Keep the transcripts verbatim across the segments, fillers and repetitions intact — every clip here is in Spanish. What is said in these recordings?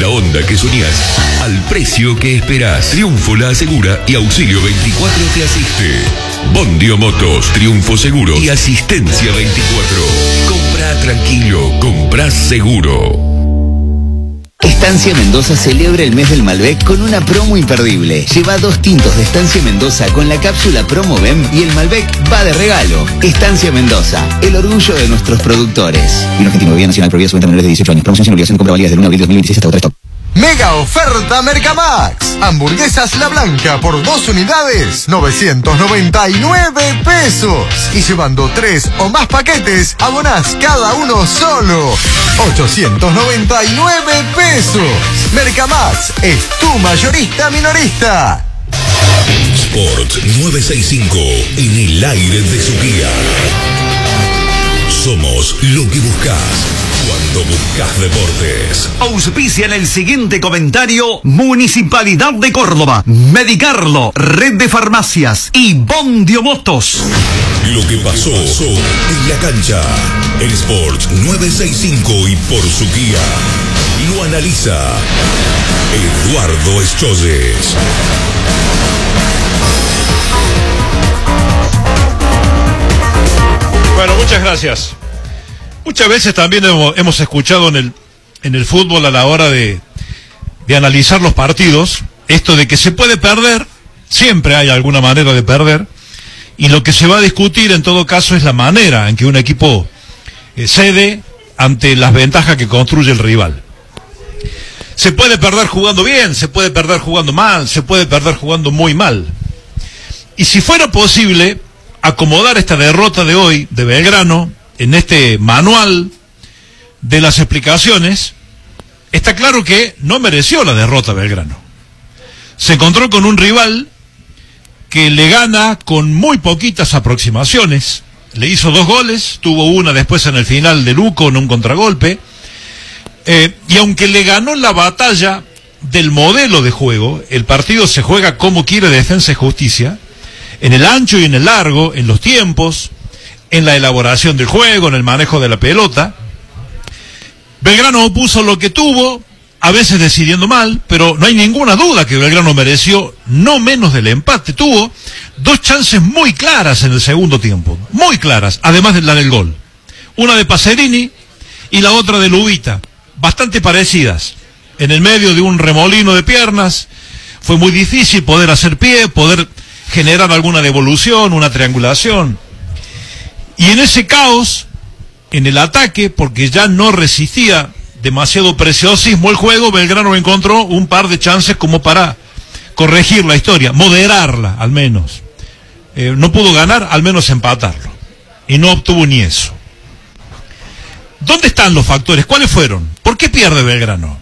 la onda que soñás al precio que esperás. Triunfo la asegura y Auxilio veinticuatro te asiste. Bondio Motos, Triunfo Seguro y Asistencia veinticuatro. Compra tranquilo, comprás seguro. Estancia Mendoza celebra el mes del Malbec con una promo imperdible. Lleva dos tintos de Estancia Mendoza con la cápsula Promo B E M y el Malbec va de regalo. Estancia Mendoza, el orgullo de nuestros productores. Vino argentino, Gobierno Nacional, prohibida su venta a menores de dieciocho años. Promoción sin obligación de compra válida desde el uno de abril de dos mil veintiséis hasta otra stock. Mega oferta Mercamax. Hamburguesas La Blanca por dos unidades, novecientos noventa y nueve pesos. Y llevando tres o más paquetes, abonás cada uno solo ochocientos noventa y nueve pesos. Mercamax es tu mayorista minorista. Sport novecientos sesenta y cinco, en el aire de su guía. Somos lo que buscas cuando buscas deportes. Auspician el siguiente comentario: Municipalidad de Córdoba, Medicarlo, Red de Farmacias y Bondio Motos. Lo que pasó, pasó en la cancha. En Sport novecientos sesenta y cinco y por su guía lo analiza Eduardo Escholles. Bueno, muchas gracias. Muchas veces también hemos, hemos escuchado en el, en el fútbol a la hora de, de analizar los partidos, esto de que se puede perder, siempre hay alguna manera de perder, y lo que se va a discutir en todo caso es la manera en que un equipo eh, cede ante las ventajas que construye el rival. Se puede perder jugando bien, se puede perder jugando mal, se puede perder jugando muy mal. Y si fuera posible acomodar esta derrota de hoy de Belgrano en este manual de las explicaciones, está claro que no mereció la derrota Belgrano. Se encontró con un rival que le gana con muy poquitas aproximaciones, le hizo dos goles, tuvo una después en el final de Luco en un contragolpe, eh, y aunque le ganó la batalla del modelo de juego, el partido se juega como quiere Defensa y Justicia, en el ancho y en el largo, en los tiempos, en la elaboración del juego, en el manejo de la pelota. Belgrano opuso lo que tuvo, a veces decidiendo mal, pero no hay ninguna duda que Belgrano mereció no menos del empate. Tuvo dos chances muy claras en el segundo tiempo, muy claras, además de la del gol. Una de Pacerini y la otra de Lubita, bastante parecidas. En el medio de un remolino de piernas, fue muy difícil poder hacer pie, poder generar alguna devolución, una triangulación. Y en ese caos, en el ataque, porque ya no resistía demasiado preciosismo el juego, Belgrano encontró un par de chances como para corregir la historia, moderarla al menos. Eh, no pudo ganar, al menos empatarlo. Y no obtuvo ni eso. ¿Dónde están los factores? ¿Cuáles fueron? ¿Por qué pierde Belgrano?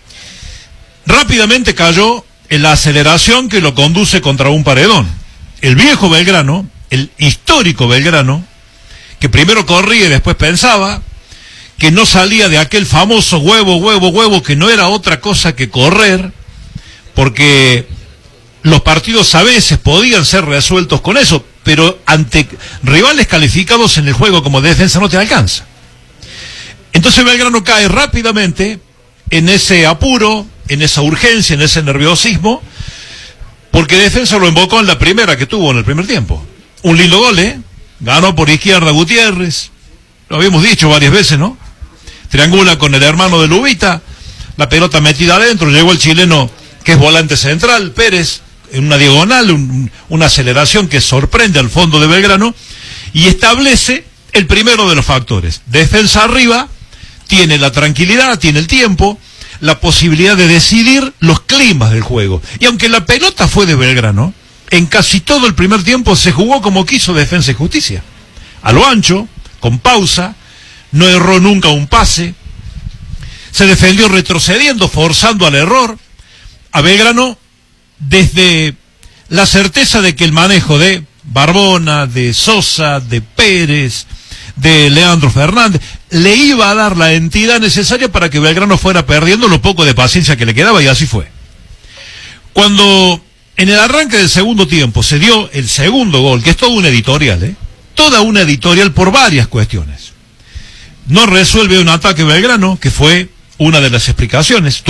Rápidamente cayó en la aceleración que lo conduce contra un paredón. El viejo Belgrano, el histórico Belgrano, que primero corría y después pensaba, que no salía de aquel famoso huevo, huevo, huevo, que no era otra cosa que correr, porque los partidos a veces podían ser resueltos con eso, pero ante rivales calificados en el juego como defensa no te alcanza. Entonces Belgrano cae rápidamente en ese apuro, en esa urgencia, en ese nerviosismo, porque Defensa lo invocó en la primera que tuvo en el primer tiempo. Un lindo gol, ¿eh? Ganó por izquierda Gutiérrez, lo habíamos dicho varias veces, ¿no? Triangula con el hermano de Lubita, la pelota metida adentro, llegó el chileno que es volante central, Pérez, en una diagonal, un, una aceleración que sorprende al fondo de Belgrano, y establece el primero de los factores. Defensa arriba, tiene la tranquilidad, tiene el tiempo, la posibilidad de decidir los climas del juego. Y aunque la pelota fue de Belgrano, en casi todo el primer tiempo se jugó como quiso Defensa y Justicia. A lo ancho, con pausa, no erró nunca un pase, se defendió retrocediendo, forzando al error. A Belgrano, desde la certeza de que el manejo de Barbona, de Sosa, de Pérez, de Leandro Fernández, le iba a dar la entidad necesaria para que Belgrano fuera perdiendo lo poco de paciencia que le quedaba, y así fue. Cuando en el arranque del segundo tiempo se dio el segundo gol, que es todo un editorial, ¿eh? toda una editorial por varias cuestiones, no resuelve un ataque Belgrano, que fue una de las explicaciones.